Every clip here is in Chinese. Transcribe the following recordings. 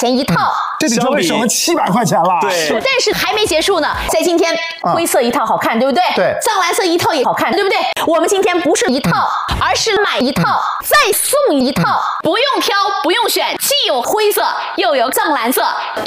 钱一套。 这比就省了700块钱了。 对， 但是还没结束呢，在今天灰色一套好看，对不对？ 对， 藏蓝色一套也好看，对不对？我们今天不是一套，而是买一套再送一套，不用挑，不用选，既有灰色又有藏蓝色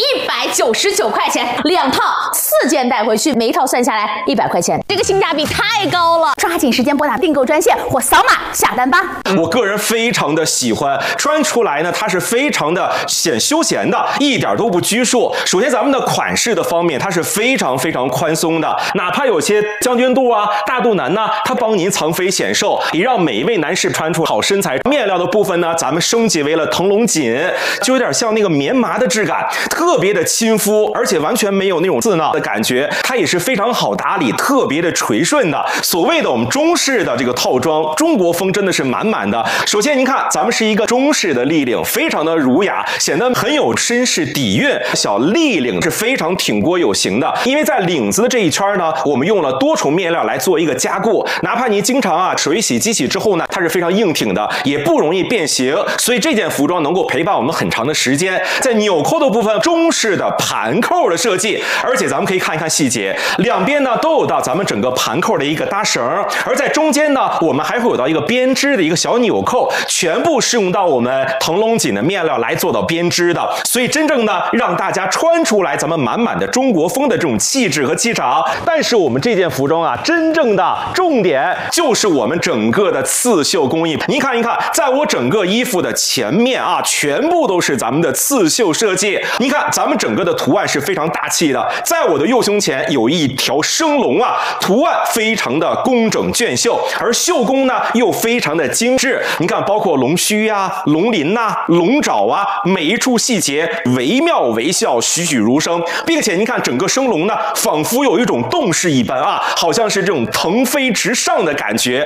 ，199块钱2套，4件带回去，每一套算下来100块钱，这个性价比太高了！抓紧时间拨打订购专线或扫码下单吧。 我个人非常的喜欢，穿出来呢，它是非常的显休闲的，一点都不拘束。首先咱们的款式的方面，它是非常宽松的，哪怕有些将军肚啊、大肚腩呢，它帮您藏肥显瘦，也让每一位男士穿出好身材。面料的部分呢，咱们升级为了腾龙锦，就有点像那个棉麻的质感，特别的亲肤，而且完全没有那种刺挠的感觉，它也是非常好打理，特别的垂顺的。所谓的我们中式的这个套装，中国风真的是满满的。首先您看，咱们是一个中式的立领，非常的儒雅，显得很有绅士底蕴。小立领是非常挺锅有型的，因为在领子的这一圈呢，我们用了多重面料来做一个加固，哪怕你经常水洗机洗之后呢，它是非常硬挺的，也不容易变形，所以这件服装能够陪伴我们很长的时间。在纽扣的部分，中式的盘扣的设计，而且咱们可以看一看细节，两边呢都有到咱们整个盘扣的一个搭绳，而在中间呢，我们还会有到一个编织的一个小纽扣，全部是用到我们腾龙锦的面料来做到编织的，所以真正呢让大家穿出来咱们满满的中国风的这种气质和气场。但是我们这件服装啊，真正的重点就是我们整个的刺绣工艺。您看一看，在我整个衣服的前面啊，全部都是咱们的刺绣设计。您看咱们整个的图案是非常大气的，在我的右胸前有一条生龙啊，图案非常的工整隽绣，而绣工呢又非常的精致。您看，包括龙须啊、龙鳞呐、龙爪啊，每一处细节惟妙惟肖，栩栩如生，并且您看整个生龙呢，仿佛有一种动势一般啊，好像是这种腾飞直上的感觉。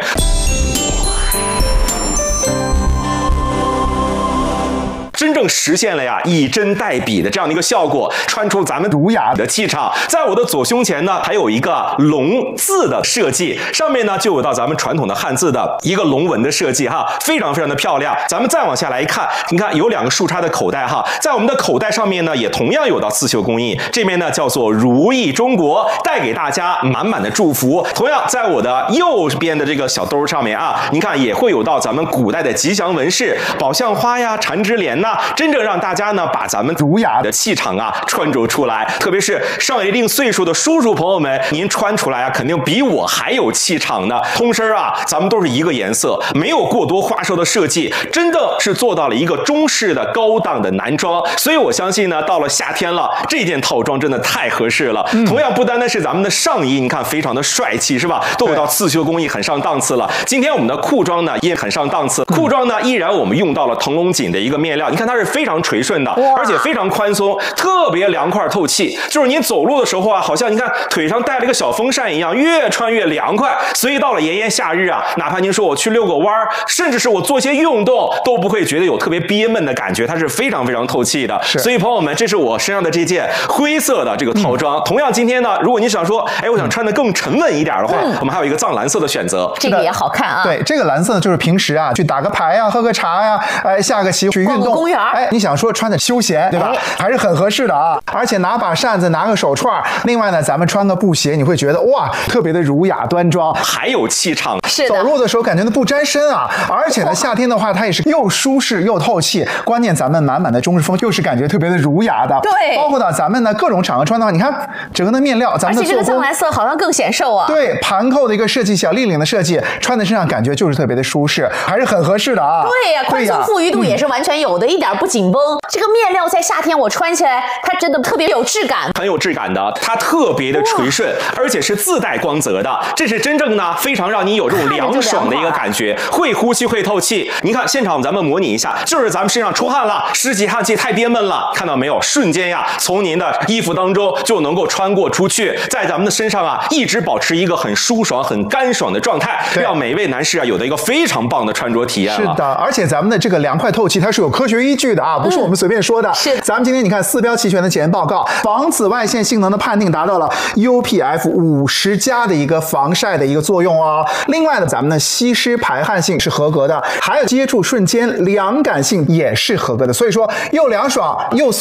真正实现了呀以真代比的这样的一个效果，穿出咱们儒雅的气场。在我的左胸前呢，还有一个龙字的设计，上面呢就有到咱们传统的汉字的一个龙纹的设计哈，非常的漂亮。咱们再往下来看，你看有2个竖插的口袋哈，在我们的口袋上面呢，也同样有到刺绣工艺，这边呢叫做如意中国，带给大家满满的祝福。同样在我的右边的这个小兜上面啊，您看也会有到咱们古代的吉祥纹饰，宝相花呀、缠枝莲呐，真正让大家呢把咱们儒雅的气场啊穿着出来。特别是上了一定岁数的叔叔朋友们，您穿出来啊，肯定比我还有气场呢。通身啊，咱们都是一个颜色，没有过多花哨的设计，真的是做到了一个中式的高档的男装。所以我相信呢，到了夏天了，这件套装真的太合适了。同样不单单是咱们的上衣，你看非常的帅气是吧？都有到刺绣工艺很上档次了。今天我们的裤装呢也很上档次，裤装呢依然我们用到了腾龙锦的一个面料，你看它是非常垂顺的，而且非常宽松，特别凉快透气。就是您走路的时候啊，好像你看腿上带了一个小风扇一样，越穿越凉快。所以到了炎炎夏日啊，哪怕您说我去遛个弯，甚至是我做些运动，都不会觉得有特别憋闷的感觉，它是非常透气的。所以朋友们，这是我身上的这件灰色的这个套装。同样今天呢，如果你想说，我想穿得更沉稳一点的话，我们还有一个藏蓝色的选择， 这个也好看啊。 对，这个蓝色呢，就是平时啊去打个牌啊、喝个茶呀、下个棋、去运动、 公园， 你想说穿的休闲，对吧？还是很合适的啊。而且拿把扇子，拿个手串，另外呢，咱们穿个布鞋，你会觉得哇，特别的儒雅端庄， 还有气场。 是的， 走路的时候感觉不沾身啊。而且呢，夏天的话，它也是又舒适又透气。关键咱们满满的中式风，又是感觉特别的儒雅的。 对， 包括呢，咱们呢各种场合穿的话，你看整个的面料，咱们的而且这个藏蓝色好像更显瘦啊。 对，盘扣的一个设计，小立领的设计，穿在身上感觉就是特别的舒适，还是很合适的啊。 对呀，宽松富裕度也是完全有的，一点不紧绷。这个面料在夏天我穿起来，它真的特别有质感， 很有质感的，它特别的垂顺，而且是自带光泽的，这是真正呢非常让你有这种凉爽的一个感觉，会呼吸会透气。您看现场咱们模拟一下，就是咱们身上出汗了，湿气汗气太憋闷了，看到没有？瞬间呀，从您的衣服当中就能够穿过出去，在咱们的身上啊一直保持一个很舒爽、很干爽的状态，让每位男士啊有的一个非常棒的穿着体验了。 是的，而且咱们的这个凉快透气，它是有科学依据的啊，不是我们随便说的。 是， 咱们今天你看4标齐全的检验报告，防紫外线性能的判定达到了 UPF50+ 的一个防晒的一个作用哦。另外呢，咱们的吸湿排汗性是合格的，还有接触瞬间凉感性也是合格的。所以说又凉爽又